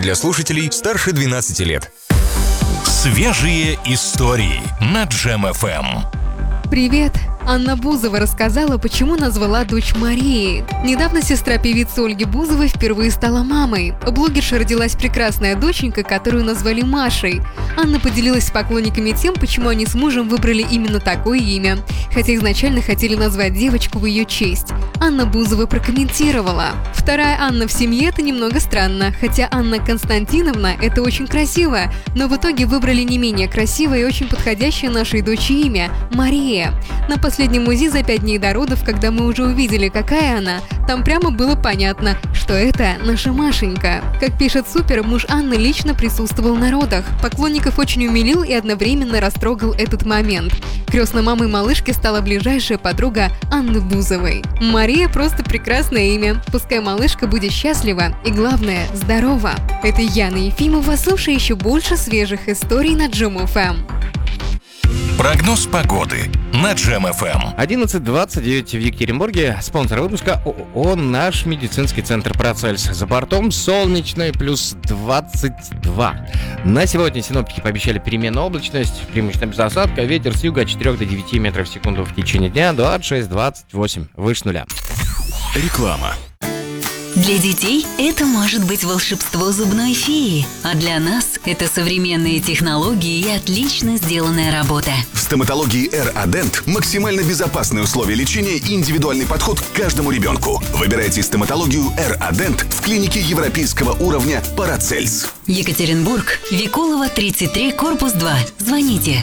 для слушателей старше 12 лет. Свежие истории на Джем ФМ. Привет! Анна Бузова рассказала, почему назвала дочь Марией. Недавно сестра певицы Ольги Бузовой впервые стала мамой. У блогерши родилась прекрасная доченька, которую назвали Машей. Анна поделилась с поклонниками тем, почему они с мужем выбрали именно такое имя, хотя изначально хотели назвать девочку в ее честь. Анна Бузова прокомментировала: «Вторая Анна в семье – это немного странно, хотя Анна Константиновна – это очень красиво, но в итоге выбрали не менее красивое и очень подходящее нашей дочери имя – Мария». На последнем УЗИ за 5 дней до родов, когда мы уже увидели, какая она, там прямо было понятно, что это наша Машенька. Как пишет Супер, муж Анны лично присутствовал на родах. Поклонников очень умилил и одновременно растрогал этот момент. Крестной мамой малышки стала ближайшая подруга Анны Бузовой. Мария – просто прекрасное имя. Пускай малышка будет счастлива и, главное, здорова. Это Яна Ефимова. Слушай еще больше свежих историй на Джем ФМ. Прогноз погоды на Джем ФМ. 11:29 в Екатеринбурге. Спонсор выпуска ООО «Наш медицинский центр Процельс». За бортом солнечный плюс 22. На сегодня синоптики пообещали переменную облачность, преимущественно без осадка, ветер с юга от 4 до 9 метров в секунду в течение дня, 26-28, выше нуля. Реклама. Для детей это может быть волшебство зубной феи, а для нас это современные технологии и отлично сделанная работа. В стоматологии R-Adent максимально безопасные условия лечения и индивидуальный подход к каждому ребенку. Выбирайте стоматологию R-Adent в клинике европейского уровня Парацельс. Екатеринбург, Викулова, 33, корпус 2. Звоните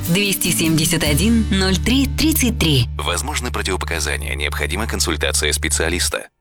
271 03 33. Возможны противопоказания, необходима консультация специалиста.